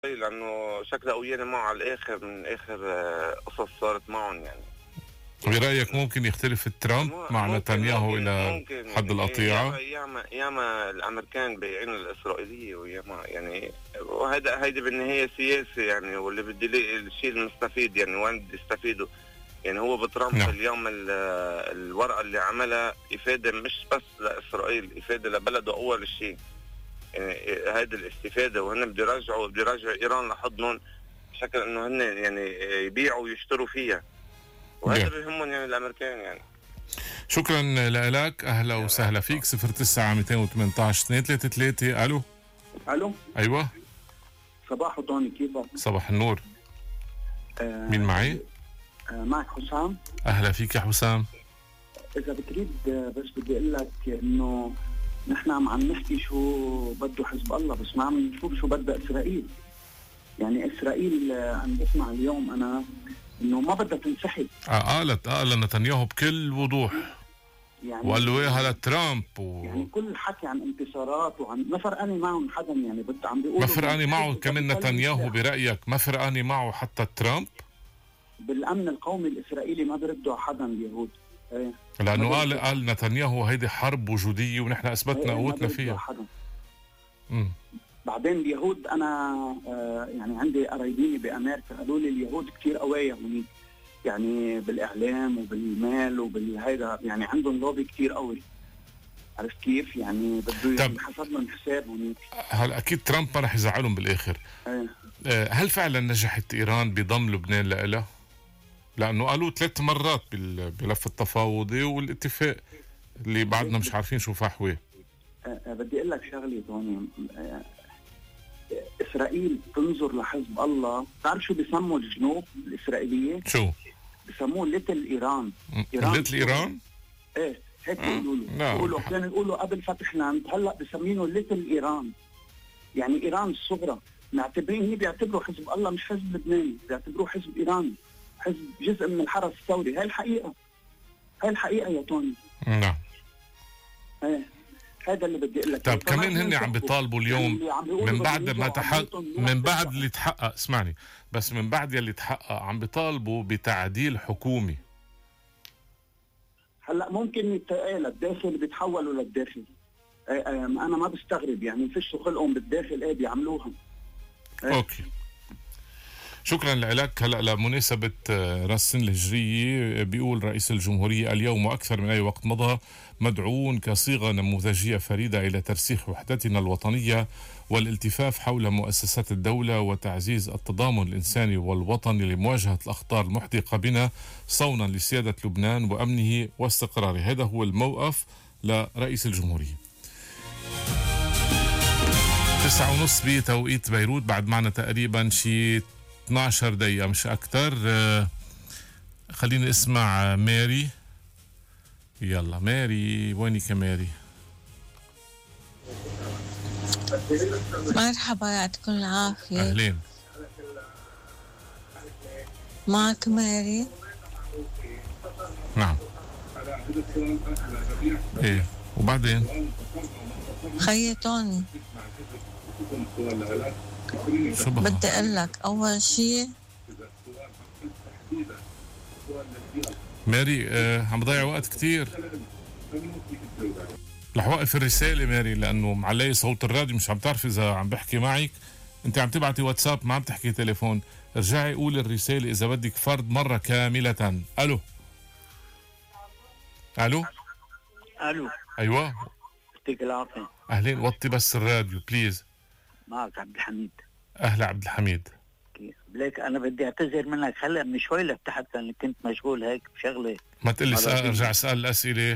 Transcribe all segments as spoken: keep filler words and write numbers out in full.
لأنه شكلها قويانة معه على الآخر من آخر آه، قصص صارت معهم يعني. برأيك ممكن يختلف ترامب مع ممكن نتنياهو ممكن إلى ممكن حد يعني القطيعة؟ ياما ياما ياما الأمريكان بايعين الإسرائيلية وياما يعني، وهذا هيدي بالنهاية سياسة يعني، واللي بدي لي الشيء المستفيد يعني وين بدي يستفيدوا يعني. هو بترامب نعم. اليوم الورقة اللي عملها إفادة مش بس لإسرائيل، إفادة لبلده أول شيء يعني. هذه الاستفادة وهن بده يرجعوا بده يرجعوا إيران لحضنهم بشكل إنه هن يعني يبيعوا ويشتروا فيها، وهذا بيهمهم يعني الأمريكان يعني. شكرا لك، أهلا وسهلا فيك. صفر تسعة مئتين وثمانية عشر اثنين ثلاثة ثلاثة. ألو. ألو. أيوة. صباح طوني، كيفك؟ صباح النور. آه مين معي؟ آه معك حسام. أهلا فيك يا حسام. إذا بتريد بس بدي أقول لك إنه نحن عم عم نحكي شو بده حزب الله، بس ما عم نشوف شو بدها إسرائيل. يعني إسرائيل عم بسمع اليوم أنا إنه ما بدها تنسحب. آه قالت قال نتنياهو بكل وضوح يعني، وقال له إيه هذا ترامب و... يعني كل الحكي عن انتصارات وعن ما فرقاني معهم حدا يعني، بد عم بيقولوا ما فرقاني معه كمان نتنياهو برأيك؟ ما فرقاني معه حتى ترامب؟ بالأمن القومي الإسرائيلي ما بردوا حدا اليهود. ايه لأنه قال قال نتنياهو هيدي حرب وجودية ونحن أثبتنا قوتنا فيها. امم بعدين اليهود أنا آه يعني عندي قرايبيني بأمريكا قالوا لي اليهود كتير قوية هنيك يعني، بالإعلام وبالمال وبالهيدا يعني، عندهم لوبي كتير قوي. عرفت كيف يعني؟ بده ينحسب لهم حساب هنيك. هلا أكيد ترامب ما رح يزعلهم بالآخر. ايه. آه هل فعلا نجحت إيران بضم لبنان لإلها؟ لأنه قالوا ثلاث مرات بالملف التفاوضي والاتفاق اللي بعدنا مش عارفين شو فحواه. أه بدي أقول لك شغلة توني. أه إسرائيل تنظر لحزب الله، تعرف شو بيسموا الجنوب الإسرائيلية؟ شو؟ بيسموه ليتل إيران. إيران ليتل إيران؟ إيه هيك بيقولوا له. بيقولوا كانوا يقولوا قبل فتح لاند، هلا بسمينه ليتل إيران. يعني إيران الصغرى. معتبرين هي بيعتبروا حزب الله مش حزب لبناني، بيعتبروه حزب إيراني، حزب جزء من الحرس الثوري. هاي الحقيقة، هاي الحقيقة يا توني. نعم. ايه هذا اللي بدي اقول لك. طب كمان هن عم بيطالبوا اليوم من بعد ما تحقق، من بعد اللي تحقق، اسمعني بس، من بعد يلي تحقق عم بيطالبوا بتعديل حكومي. هلا ممكن ايه للداخل بيتحولوا للداخل. ايه ايه انا ما بستغرب يعني، فيش خلقهم بالداخل ايه بيعملوها. ايه. اوكي شكرا لك. هلا لمناسبة راس السنة الهجرية بيقول رئيس الجمهورية اليوم أكثر من أي وقت مضى مدعون كصيغة نموذجية فريدة إلى ترسيخ وحدتنا الوطنية والالتفاف حول مؤسسات الدولة وتعزيز التضامن الإنساني والوطني لمواجهة الأخطار المحدقة بنا صونا لسيادة لبنان وأمنه واستقراره. هذا هو الموقف لرئيس الجمهورية. تسعة ونص بتوقيت بيروت، بعد معنا تقريبا شي اثنعش دقيقة مش أكتر. آه خليني اسمع ماري. يلا ماري، وينك يا ماري؟ مرحبا، يعطيكم العافية. أهلين. معك ماري. نعم. ايه وبعدين؟ خيطوني. بدي اقول لك اول شيء ماري، آه عم بضيع وقت كتير. رح وقف الرسالة ماري لأنه معلي صوت الراديو، مش عم تعرف إذا عم بحكي معك. أنت عم تبعتي واتساب ما عم تحكي تليفون. ارجعي قولي الرسالة إذا بدك فرد مرة كاملة. ألو ألو ألو. أيوة يعطيك العافية. أهلين، وطي بس الراديو بليز. معك عبد الحميد. أهلا عبد الحميد. ليك أنا بدي أعتذر منك هلا من شوي لفتحت لأني كنت مشغول هيك بشغلة. ما تقلي سأل ارجع اسأل الأسئلة.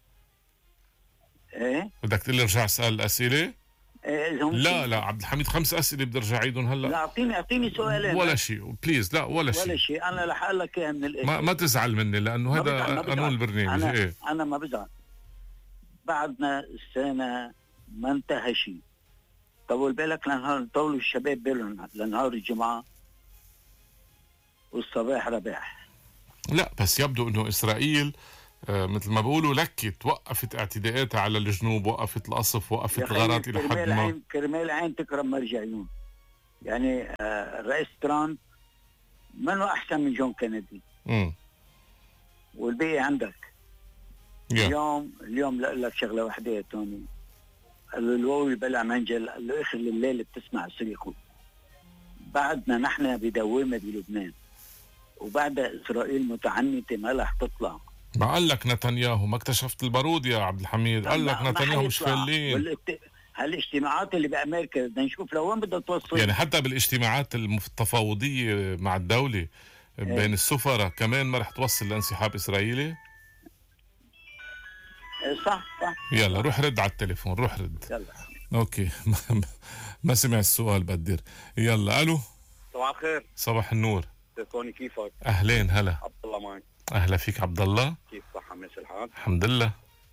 إيه بدك تقلي ارجع اسأل الأسئلة. إيه لا لا عبد الحميد، خمس أسئلة بدي ارجع عيدهم هلا. لا أعطيني أعطيني سؤالين. ولا شيء بليز، لا ولا شيء ولا شيء. أنا رح أقول لك إياها من الآخر. ما, ما تزعل مني لأنه هذا قانون البرنامج. أنا, إيه؟ أنا ما بزعل. بعدنا السنة ما انتهى شيء. طول بالك لنهار طولوا الشباب بالهم لنهار الجمعة والصباح رباح. لا بس يبدو انه اسرائيل آه مثل ما بيقولوا لكت، وقفت اعتداءاتها على الجنوب، وقفت القصف، وقفت الغارات الى حد ما. كرمال عين تكرم مرجعيون. يعني آه الرئيس ترامب منه احسن من جون كينيدي. امم والباقي عندك. yeah. اليوم اليوم لاقول لك شغله وحده يا توني. قال له الواوي بلع منجل، قال له اخر الليل بتسمع صريخه. بعدنا نحن بدوامه بلبنان، وبعد اسرائيل متعنته ما رح تطلع. ما قال لك نتنياهو ما اكتشفت البارود يا عبد الحميد؟ قال لك نتنياهو مش فالين. والت... هالاجتماعات اللي بامريكا بدنا نشوف لوين بدها توصل. يعني حتى بالاجتماعات التفاوضيه مع الدوله بين ايه؟ السفراء كمان ما رح توصل لانسحاب اسرائيلي؟ صح صح. يلا روح رد على التليفون، روح رد. يلا اوكي. ما سمع السؤال بدر. يلا الو. صباح الخير. صباح النور. توني كيفك؟ اهلين هلا. عبد الله معك. اهلا فيك عبد الله. كيف صحة ماشي الحال؟ الحمد لله.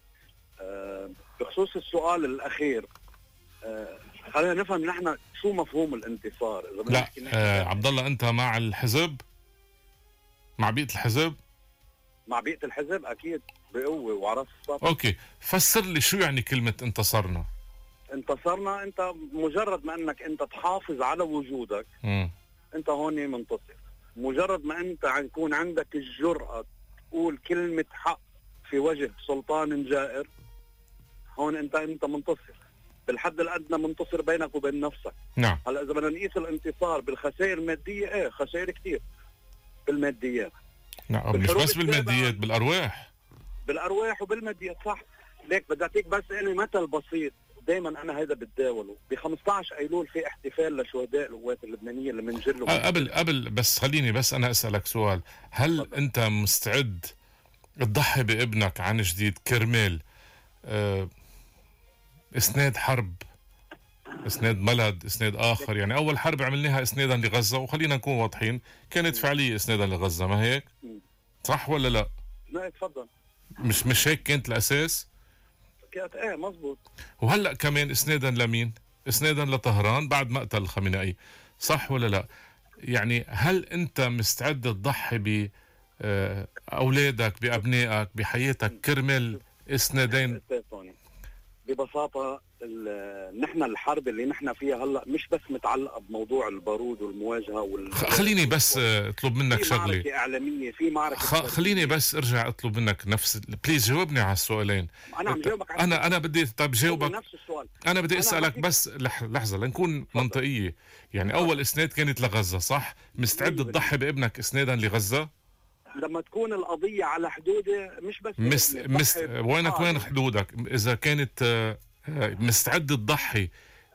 أه بخصوص السؤال الاخير، أه خلينا نفهم نحن شو مفهوم الانتصار. لا آه عبد الله انت مع الحزب؟ مع بيئة الحزب؟ مع بيئة الحزب اكيد بقوة وعرف الصف. اوكي فسر لي شو يعني كلمة انتصرنا. انتصرنا انت مجرد ما انك انت تحافظ على وجودك م. انت هون منتصر. مجرد ما انت يكون عندك الجرأة تقول كلمة حق في وجه سلطان جائر، هون انت انت منتصر. بالحد الادنى منتصر بينك وبين نفسك. نعم. هلا اذا بدنا نقيس الانتصار بالخسائر المادية، ايه خسائر كثير بالماديات. نعم مش بس بالماديات، بالارواح. بالارواح وبالماديات صح. ليك بدي اعطيك بس اني مثل بسيط دائما انا هذا بتداوله. ب خمسة عشر ايلول في احتفال لشهداء القوات اللبنانيه اللي منجر أه قبل قبل بس خليني بس انا اسالك سؤال، هل طبعا. انت مستعد تضحي بابنك عن جديد كرمال أه اسناد حرب، اسناد بلد، اسناد اخر؟ يعني اول حرب عملناها اسنادا لغزه، وخلينا نكون واضحين كانت فعليا اسنادا لغزه، ما هيك؟ صح ولا لا؟ لا تفضل. مش مش هيك كانت الاساس؟ كانت ايه مزبوط. وهلا كمان اسنادا لمين؟ اسنادا لطهران بعد مقتل الخامنئي، صح ولا لا؟ يعني هل انت مستعد تضحي باولادك بابنائك بحياتك كرمال اسنادين؟ ببساطه نحن الحرب اللي نحن فيها هلا مش بس متعلقه بموضوع البارود والمواجهه وال خليني بس اطلب منك في شغله. في معركه اعلاميه، في معركه خ... خليني بس ارجع اطلب منك نفس بليز جاوبني على السؤالين. انا عم جاوبك. انا انا بدي طب جاوبك نفس السؤال. انا بدي اسالك أنا بس لح... لحظه لنكون منطقيه. يعني اول اسناد كانت لغزه صح؟ مستعد تضحي بابنك اسنادا لغزه؟ لما تكون القضيه على حدودي مش بس مس... مس... وينك آه. وين حدودك؟ اذا كانت مستعد تضحي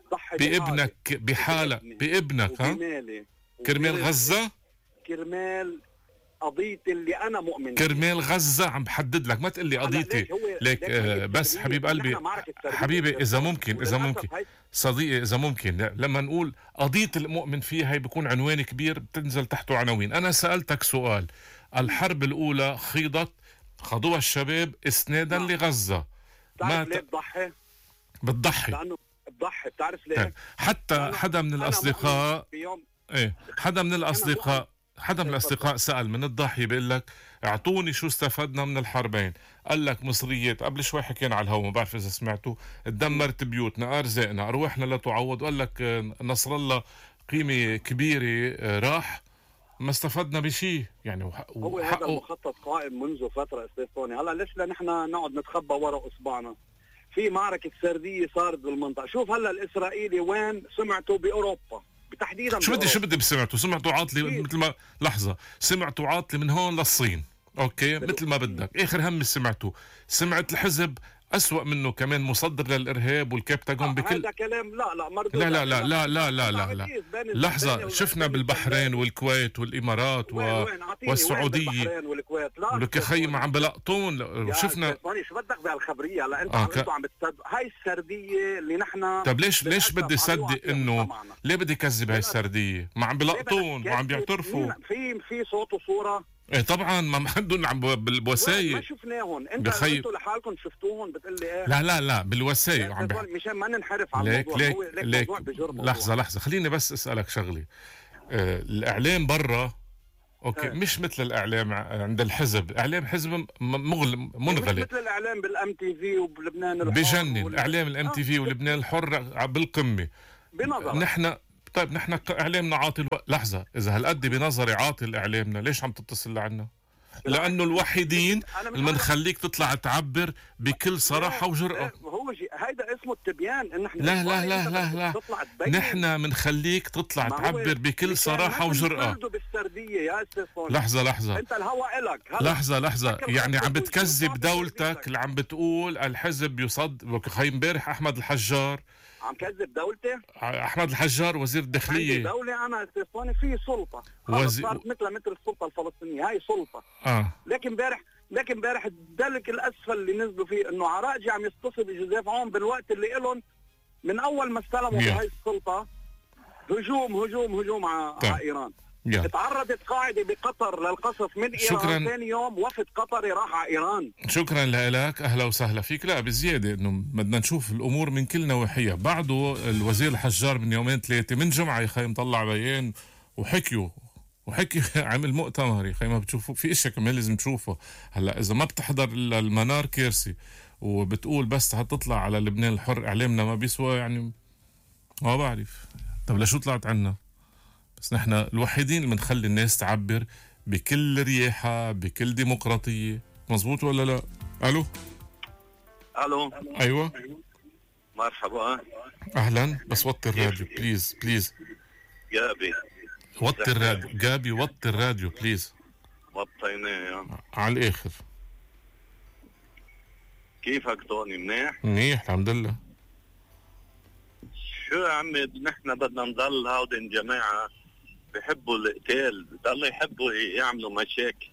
بابنك بحالة بابنك ها كرمال غزة؟ كرمال قضيتي اللي انا مؤمن كرمال غزة. عم بحدد لك، ما تقول لي قضيتي ليك آه بس حبيب قلبي حبيبي اذا ممكن اذا ممكن صديقي اذا ممكن لما نقول قضية المؤمن فيها هي بيكون عنوان كبير بتنزل تحته عناوين. انا سألتك سؤال، الحرب الاولى خيضت خضوها الشباب اسنادا ما. لغزة. ما ليه بتضحي؟ بتضحي لانه بتضحي. بتعرف ليه؟ حتى حدا من الاصدقاء ايه حدا من الاصدقاء حدا من الاصدقاء سأل من الضحية بيقول لك اعطوني شو استفدنا من الحربين. قال لك مصريات قبل شوي حكينا على الهوا، ما بعرف اذا سمعتوا، تدمرت بيوتنا، ارزاقنا، ارواحنا لا تعوض. وقال لك نصر الله قيمة كبيرة راح ما استفدنا بشيء. يعني وح... هو هذا المخطط قائم منذ فترة استاذ طوني. هلا ليش نحن نقعد نتخبى وراء اصبعنا؟ في معركة سردية صارت بالمنطقة. شوف هلا الاسرائيلي وين سمعته باوروبا تحديدا. شو بدي شو بدي بسمعته؟ سمعته عاطلي مثل ما لحظة سمعته عاطلي من هون للصين. اوكي مثل ما بدك. اخر هم سمعته سمعت الحزب أسوأ منه كمان مصدر للإرهاب والكابتاجون آه بكل هذا كلام. لا لا مردود. لا لا لا لا لا لا لا, لا. لحظة شفنا بالبحرين والكويت والإمارات و... والسعودية ولك خي ما عم بلقطون وشفنا. شو بدك بهالخبرية؟ هلا أنت آه ك... عم بتصدق هاي السردية اللي نحن. طب ليش ليش بدي صدق إنه ليه بدي كذب هاي السردية؟ ما عم بلقطون وعم بيعترفوا. في في صوت وصورة. ايه طبعا ما عندهم عم بالوسائل. ما شفناهم. انت بخي... انتوا لحالكم شفتوهم بتقول لي ايه؟ لا لا لا بالوسائل عم بح... مشان ما ننحرف على ليك الموضوع. ليك هو ليك ليك موضوع بجر موضوع. لحظه لحظه خليني بس اسالك شغله. آه الاعلام برا اوكي اه. مش مثل الاعلام عند الحزب. اعلام حزب مغل... منغلق. مش مثل الاعلام بالام تي في وبلبنان الحر. بجنن وال... اعلام الام تي في ولبنان الحر بالقمه. بنظر نحن طيب نحن اعلامنا عاطل. لحظه، اذا هالقد بنظري عاطل اعلامنا، ليش عم تتصل لعنا؟ لانه الوحيدين اللي بنخليك تطلع تعبر بكل صراحه وجرأه. هو هيدا اسمه التبيان، ان احنا لا لا لا لا لا نحن بنخليك تطلع تعبر بكل صراحه وجرأه. لحظه لحظه انت الهوا الك. لحظه لحظه يعني عم بتكذب دولتك اللي عم بتقول الحزب يصد. خي امبارح احمد الحجار عم كذب دولتي. احمد الحجار وزير الداخليه. دولة انا استيطاني في سلطه وزي... صارت مثل مثل السلطه الفلسطينيه، هاي سلطه. اه لكن امبارح لكن امبارح الدلك الاسفل اللي نزلوا فيه انه عراقجي عم يتصل بجوزيف عون بالوقت اللي إلهم من اول ما استلموا بهاي السلطه هجوم هجوم هجوم على ايران. يلا. تعرضت قاعدة بقطر للقصف من إيران، ثاني يوم وفد قطري راح على إيران. شكرا لك، أهلا وسهلا فيك. لا بزيادة إنه بدنا نشوف الأمور من كل نواحيها. بعده الوزير الحجار من يومين ثلاثة من جمعة يا خي مطلع بيان وحكيوا وحكي عمل مؤتمر يا خي ما بتشوفوا في اشياء كمان لازم تشوفه. هلا إذا ما بتحضر المنار كيرسي وبتقول بس حتطلع على لبنان الحر إعلامنا ما بيسوى، يعني ما بعرف. طب لشو طلعت عنا؟ بس نحن الوحيدين اللي بنخلي الناس تعبر بكل رياحة بكل ديمقراطية. مزبوط ولا لا؟ ألو ألو أيوة مرحبا. أهلا، بس وطي الراديو بليز بليز. جابي وطي الراديو جابي وطي الراديو بليز. وطيناه على الآخر. كيفك توني؟ منيح؟ منيح الحمد لله. شو يا عمي نحن بدنا نضل هودي الجماعة بحبوا القتال، بضلوا يحبوا يعملوا مشاكل،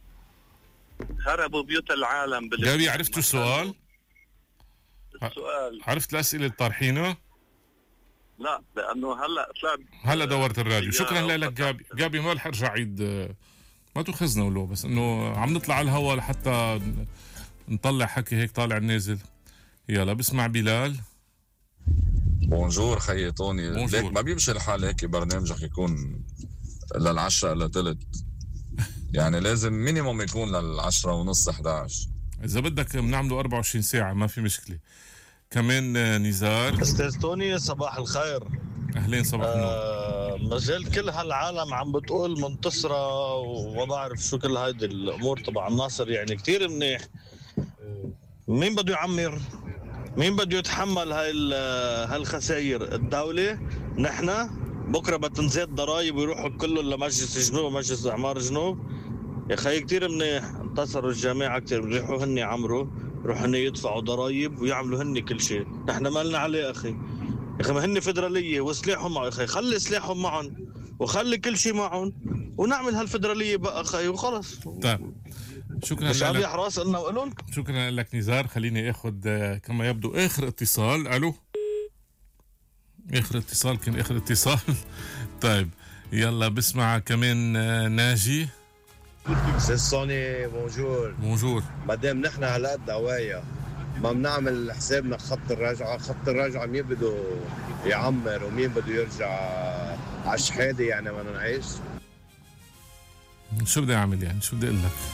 خربوا بيوت العالم. جابي عرفتوا السؤال؟ السؤال عرفت الأسئلة اللي طارحينها؟ لا لأنه هلا طلعت هلا دورت الراديو. شكرا لك جابي. جابي ما رح ارجع عيد، ما تأخذنا ولو بس انه عم نطلع على الهوا لحتى نطلع حكي هيك طالع نازل. يلا بسمع بلال. بونجور خيي طوني. ليك ما بيمشي الحال هيك برنامجك يكون للعشرة إلا تلت، يعني لازم مينيموم يكون للعشرة ونص إحدى عشر. إذا بدك بنعمله أربعة وعشرين ساعة ما في مشكلة. كمان نزار. أستاذ توني صباح الخير. أهلين صباح النور. آه مجال كل هالعالم عم بتقول منتصرة وما بعرف شو كل هيدي الأمور تبع الناصر، يعني كتير منيح. مين بده يعمر؟ مين بده يتحمل هاي هالخسائر؟ الدولة؟ نحن؟ بكره بتنزيد ضرائب ويروحوا كلهم لمجلس جنوب، مجلس اعمار جنوب. يا خي كثير منيح، انتصروا الجماعه كثير، بيروحوا هن يعمروا، يروحوا هن يدفعوا ضرائب ويعملوا هن كل شيء، نحن ما لنا عليه اخي. يا اخي ما هن فدراليه وسلاحهم معهم، يا اخي خلي سلاحهم معهم وخلي كل شيء معهم ونعمل هالفدراليه بقى اخي وخلص. طيب شكرا لك. شعبي حراس قلنا وقلن. شكرا لك نزار. خليني اخذ كما يبدو اخر اتصال. الو اخر اتصال كان اخر اتصال. طيب يلا بسمع كمان ناجي. سيسوني بونجور. بونجور. مادام نحن هالقد قوايا ما بنعمل حسابنا خط الرجعه، خط الرجعه مين بده يعمر ومين بده يرجع على الشحاده، يعني ما نعيش. شو بدي اعمل يعني؟ شو بدي اقول لك؟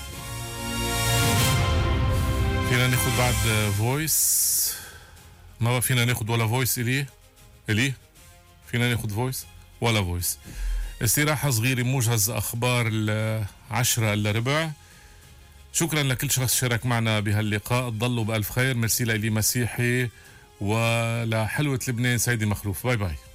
فينا ناخذ بعد فويس؟ ما فينا ناخذ ولا فويس الي؟ الي؟ فينا ناخذ فويس؟ ولا فويس. استراحة صغيرة، موجز أخبار العشرة إلا ربع. شكرا لكل شخص شارك معنا بهاللقاء. تضلوا بألف خير. ميرسي لإلي مسيحي ولحلوة لبنان سيدي مخلوف. باي باي.